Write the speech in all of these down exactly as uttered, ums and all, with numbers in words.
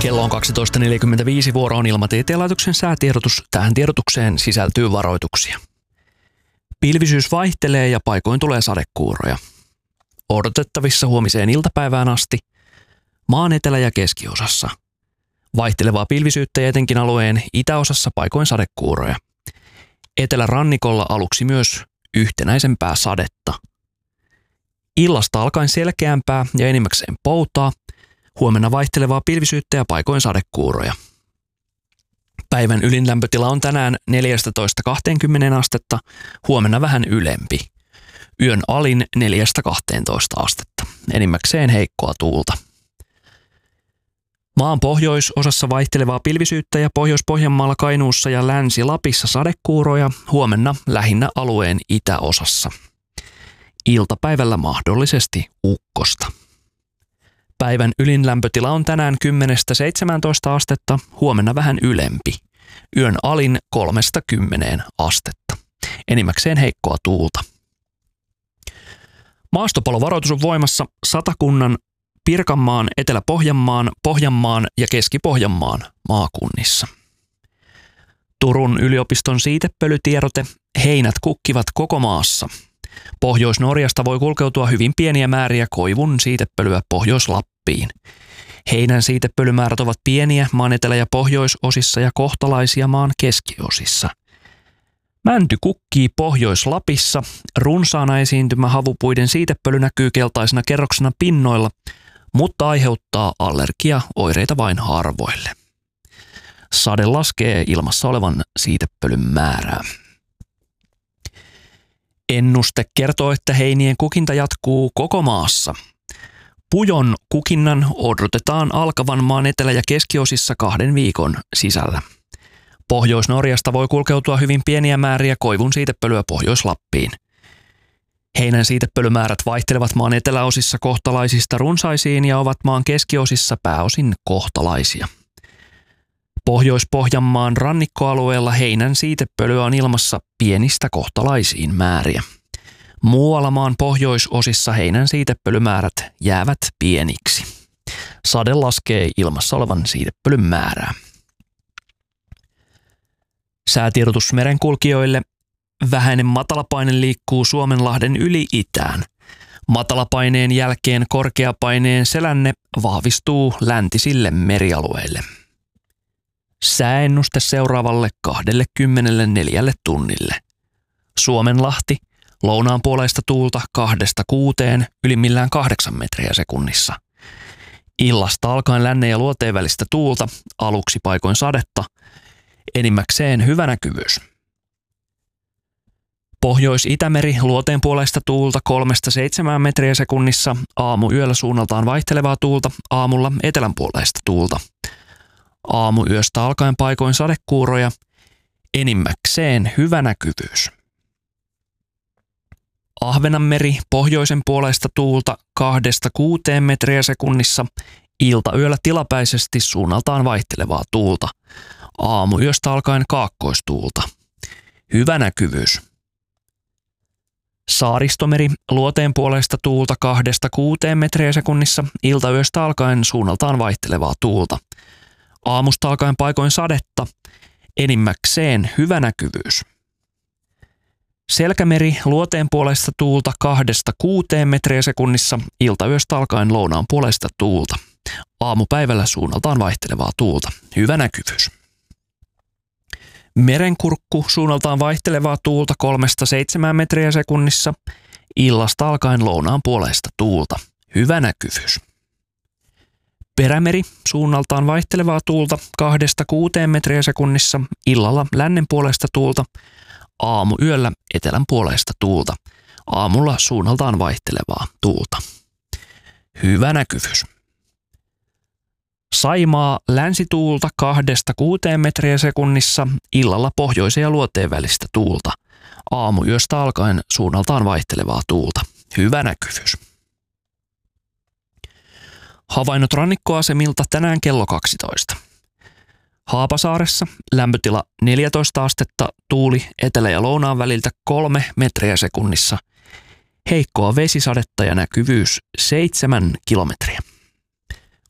Kello on kaksitoista neljäkymmentäviisi, vuoro on Ilmatieteen laitoksen säätiedotus. Tähän tiedotukseen sisältyy varoituksia. Pilvisyys vaihtelee ja paikoin tulee sadekuuroja. Odotettavissa huomiseen iltapäivään asti maan etelä- ja keskiosassa. Vaihtelevaa pilvisyyttä ja etenkin alueen itäosassa paikoin sadekuuroja. Etelärannikolla aluksi myös yhtenäisempää sadetta. Illasta alkaen selkeämpää ja enimmäkseen poutaa. Huomenna vaihtelevaa pilvisyyttä ja paikoin sadekuuroja. Päivän ylinlämpötila on tänään neljätoista kaksikymmentä astetta, huomenna vähän ylempi. Yön alin neljästä kahteentoista astetta, enimmäkseen heikkoa tuulta. Maan pohjoisosassa vaihtelevaa pilvisyyttä ja Pohjois-Pohjanmaalla, Kainuussa ja Länsi-Lapissa sadekuuroja, huomenna lähinnä alueen itäosassa. Iltapäivällä mahdollisesti ukkosta. Päivän ylinlämpötila on tänään kymmenestä seitsemääntoista astetta, huomenna vähän ylempi. Yön alin kolmesta kymmeneen astetta. Enimmäkseen heikkoa tuulta. Maastopalovaroitus on voimassa Satakunnan, Pirkanmaan, Etelä-Pohjanmaan, Pohjanmaan ja Keski-Pohjanmaan maakunnissa. Turun yliopiston siitepölytiedote: heinät kukkivat koko maassa. Pohjois-Norjasta voi kulkeutua hyvin pieniä määriä koivun siitepölyä Pohjois-Lappiin. Heinän siitepölymäärät ovat pieniä maan etelä- ja pohjoisosissa ja kohtalaisia maan keskiosissa. Mänty kukkii Pohjois-Lapissa. Runsaana esiintymä havupuiden siitepöly näkyy keltaisena kerroksena pinnoilla, mutta aiheuttaa allergiaoireita vain harvoille. Sade laskee ilmassa olevan siitepölyn määrää. Ennuste kertoo, että heinien kukinta jatkuu koko maassa. Pujon kukinnan odotetaan alkavan maan etelä- ja keskiosissa kahden viikon sisällä. Pohjois-Norjasta voi kulkeutua hyvin pieniä määriä koivun siitepölyä Pohjois-Lappiin. Heinän siitepölymäärät vaihtelevat maan eteläosissa kohtalaisista runsaisiin ja ovat maan keskiosissa pääosin kohtalaisia. Pohjois-Pohjanmaan rannikkoalueella heinän siitepölyä on ilmassa pienistä kohtalaisiin määriä. Muualla maan pohjoisosissa heinän siitepölymäärät jäävät pieniksi. Sade laskee ilmassa olevan siitepölyn määrää. Säätiedotus merenkulkijoille: vähäinen matalapaine liikkuu Suomenlahden yli itään. Matalapaineen jälkeen korkeapaineen selänne vahvistuu läntisille merialueille. Sääennuste seuraavalle kaksikymmentäneljä tunnille. Suomenlahti, lounaan puoleista tuulta kahdesta kuuteen, ylimmillään kahdeksan metriä sekunnissa. Illasta alkaen lännen ja luoteen välistä tuulta, aluksi paikoin sadetta, enimmäkseen hyvä näkyvyys. Pohjois-Itämeri, luoteen puoleista tuulta kolmesta seitsemään metriä sekunnissa, aamuyöllä suunnaltaan vaihtelevaa tuulta, aamulla etelänpuoleista tuulta. Aamuyöstä alkaen paikoin sadekuuroja, enimmäkseen hyvä näkyvyys. Ahvenanmeri, pohjoisen puoleista tuulta kahdesta kuuteen metriä sekunnissa, iltayöllä tilapäisesti suunnaltaan vaihtelevaa tuulta. Aamuyöstä alkaen kaakkoistuulta. Hyvä näkyvyys. Saaristomeri, luoteen puoleista tuulta kahdesta kuuteen metriä sekunnissa, iltayöstä alkaen suunnaltaan vaihtelevaa tuulta. Aamusta alkaen paikoin sadetta, enimmäkseen hyvä näkyvyys. Selkämeri, luoteen puolesta tuulta kahdesta kuuteen metriä sekunnissa, iltayöstä alkaen lounaan puolesta tuulta. Aamupäivällä suunnaltaan vaihtelevaa tuulta. Hyvä näkyvyys. Merenkurkku, suunnaltaan vaihtelevaa tuulta kolmesta seitsemään metriä sekunnissa, illasta alkaen lounaan puolesta tuulta. Hyvä näkyvyys. Perämeri, suunnaltaan vaihtelevaa tuulta kahdesta kuuteen metriä sekunnissa, illalla lännen puolesta tuulta, aamuyöllä etelän puolesta tuulta, aamulla suunnaltaan vaihtelevaa tuulta. Hyvä näkyvyys. Saimaa, länsituulta kahdesta kuuteen metriä sekunnissa, illalla pohjoisen ja luoteen välistä tuulta, aamuyöstä alkaen suunnaltaan vaihtelevaa tuulta. Hyvä näkyvyys. Havainnot rannikkoasemilta tänään kello kaksitoista. Haapasaaressa lämpötila neljätoista astetta, tuuli etelä- ja lounaan väliltä kolme metriä sekunnissa. Heikkoa vesisadetta ja näkyvyys seitsemän kilometriä.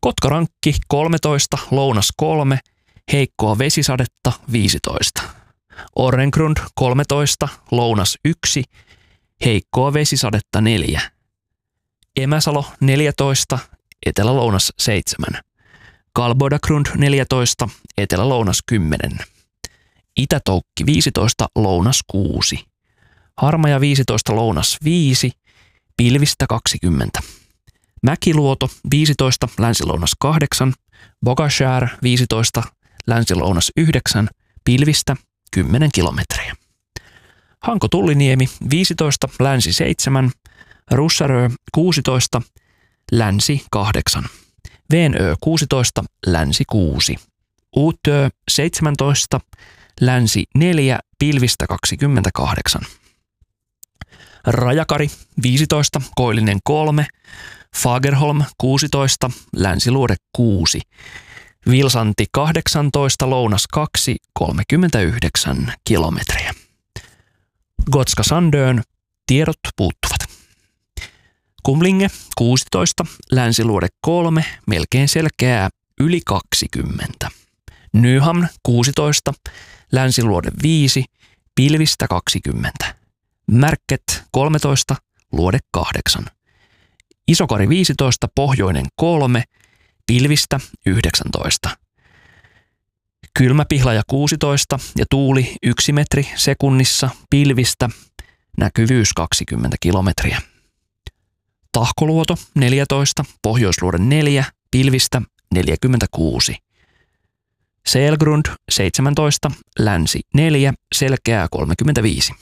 Kotkarankki kolmetoista, lounas kolme, heikkoa vesisadetta viisitoista. Orrengrund kolmetoista, lounas yksi, heikkoa vesisadetta neljä. Emäsalo neljätoista, etelä-lounas seitsemän. Kalbodagrund neljätoista, etelä-lounas kymmenen. Itätoukki viisitoista, lounas kuusi. Harmaja viisitoista, lounas viisi, pilvistä kaksikymmentä. Mäkiluoto viisitoista, länsi-lounas kahdeksan. Bogashär viisitoista, länsi-lounas yhdeksän, pilvistä kymmenen kilometriä. Hanko-Tulliniemi viisitoista, länsi seitsemän. Russarö kuusitoista, länsi kahdeksan. Venö kuusitoista, länsi kuusi. Uutö seitsemäntoista, länsi neljä, pilvistä kaksikymmentäkahdeksan. Rajakari viisitoista, koillinen kolme. Fagerholm kuusitoista, länsiluode kuusi. Vilsanti kahdeksantoista, lounas kaksi, kolmekymmentäyhdeksän kilometriä. Gotska Sandön tiedot puuttuvat. Kumlinge kuusitoista, länsiluode kolme, melkein selkeää, yli kaksikymmentä. Nyhamn kuusitoista, länsiluode viisi, pilvistä kaksikymmentä. Märket kolmetoista, luode kahdeksan. Isokari viisitoista, pohjoinen kolme, pilvistä yhdeksäntoista. Kylmäpihlaja kuusitoista ja tuuli yksi metri sekunnissa, pilvistä, näkyvyys kaksikymmentä kilometriä. Tahkoluoto neljätoista, pohjoisluode neljä, pilvistä neljäkymmentäkuusi. Selgrund seitsemäntoista, länsi neljä, selkeää kolmekymmentäviisi.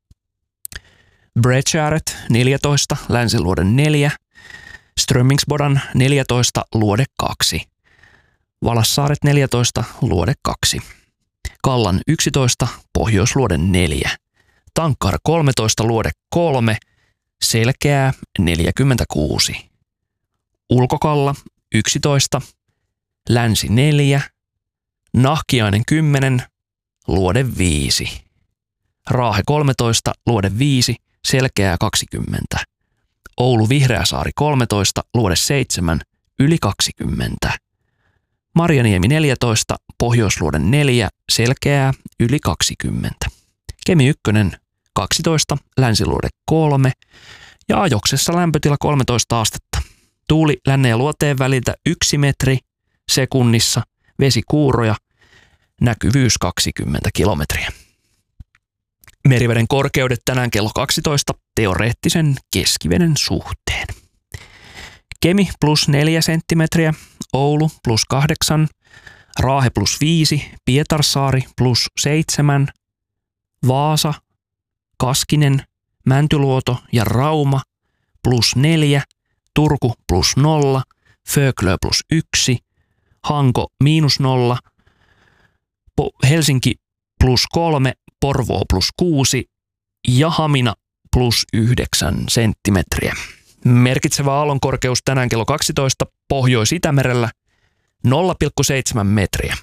Bredskäret neljätoista, länsiluode neljä, Strömmingsbodan neljätoista, luode kaksi. Valassaaret neljätoista, luode kaksi. Kallan yksitoista, pohjoisluode neljä. Tankkar kolmetoista, luode kolme, selkeää neljäkymmentäkuusi. Ulkokalla yksitoista, länsi neljä, Nahkiainen kymmenen, luode viisi. Raahe kolmetoista, luode viisi, selkeää kaksikymmentä. Oulu Vihreäsaari kolmetoista, luode seitsemän, yli kaksikymmentä. Marjaniemi neljätoista, pohjoisluode neljä, selkeää, yli kaksikymmentä. Kemi yksi kaksitoista, länsiluode kolme ja Ajoksessa lämpötila kolmetoista astetta. Tuuli lännen ja luoteen väliltä yksi metri sekunnissa, vesikuuroja, näkyvyys kaksikymmentä kilometriä. Meriveden korkeudet tänään kello kaksitoista teoreettisen keskiveden suhteen. Kemi plus neljä senttimetriä, Oulu plus kahdeksan, Raahe plus viisi, Pietarsaari plus seitsemän, Vaasa, Kaskinen, Mäntyluoto ja Rauma plus neljä, Turku plus nolla, Föglö plus yksi, Hanko miinus nolla, Helsinki plus kolme, Porvoo plus kuusi ja Hamina plus yhdeksän senttimetriä. Merkitsevä aallonkorkeus tänään kello kaksitoista Pohjois-Itämerellä nolla pilkku seitsemän metriä.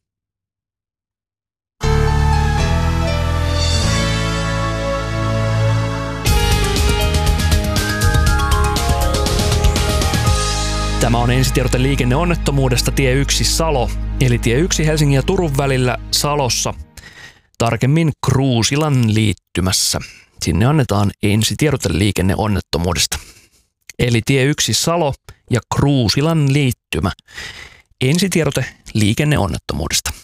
Tämä on ensitiedote liikenneonnettomuudesta tie yksi Salo, eli tie yksi Helsingin ja Turun välillä Salossa, tarkemmin Kruusilan liittymässä. Sinne annetaan ensitiedote liikenneonnettomuudesta. Eli tie yksi Salo ja Kruusilan liittymä. Ensitiedote liikenneonnettomuudesta.